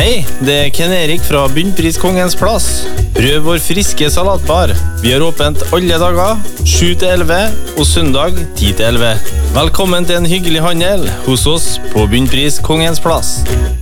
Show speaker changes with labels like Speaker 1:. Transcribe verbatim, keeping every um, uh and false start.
Speaker 1: Hei, det er Ken Erik fra Bunnpris Kongens Plass. Prøv vår friske salatbar. Vi har åpent alle dager, sju til elleve, og søndag ti til elleve. Velkommen til en hyggelig handel hos oss på Bunnpris Kongens Plass.